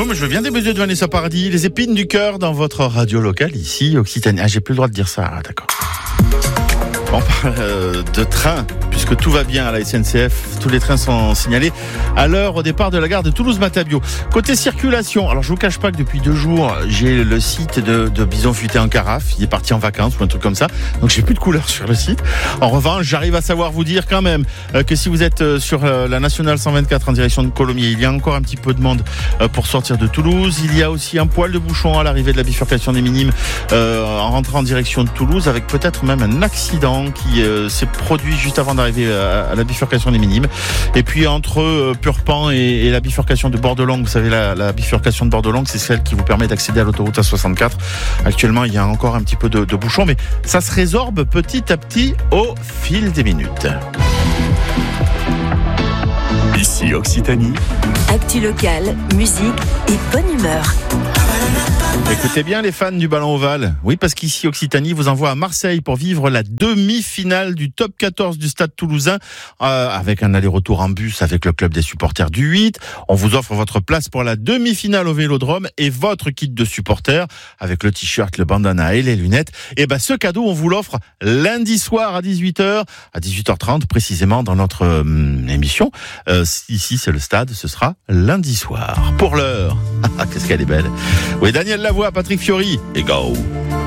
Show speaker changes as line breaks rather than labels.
mais je viens des mesures de Vanessa Paradis, les épines du cœur dans votre radio locale, ici, Occitanie. Ah, j'ai plus le droit de dire ça, d'accord. On parle de train, puisque tout va bien à la SNCF. Tous les trains sont signalés à l'heure au départ de la gare de Toulouse-Matabiau. Côté circulation, alors je vous cache pas que depuis 2 jours, j'ai le site de Bison Futé en carafe. Il est parti en vacances ou un truc comme ça. Donc j'ai plus de couleur sur le site. En revanche, j'arrive à savoir vous dire quand même que si vous êtes sur la nationale 124 en direction de Colomiers, il y a encore un petit peu de monde pour sortir de Toulouse. Il y a aussi un poil de bouchon à l'arrivée de la bifurcation des Minimes en rentrant en direction de Toulouse, avec peut-être même un accident qui s'est produit juste avant d'arriver à la bifurcation des Minimes. Et puis entre Purpan et la bifurcation de Bordelongue, vous savez, la bifurcation de Bordelongue, c'est celle qui vous permet d'accéder à l'autoroute A64. Actuellement, il y a encore un petit peu de bouchon, mais ça se résorbe petit à petit au fil des minutes.
Ici Occitanie.
Actu locale, musique et bonne humeur.
Écoutez bien les fans du ballon ovale. Oui, parce qu'ici Occitanie vous envoie à Marseille pour vivre la demi-finale du top 14 du stade toulousain avec un aller-retour en bus avec le club des supporters du 8. On vous offre votre place pour la demi-finale au Vélodrome et votre kit de supporters avec le t-shirt, le bandana et les lunettes. Et ben ce cadeau, on vous l'offre lundi soir à 18h, à 18h30 précisément dans notre émission. Ici c'est le stade, ce sera lundi soir. Pour l'heure, qu'est-ce qu'elle est belle. Oui, Daniel Lavoie, Patrick Fiori et go.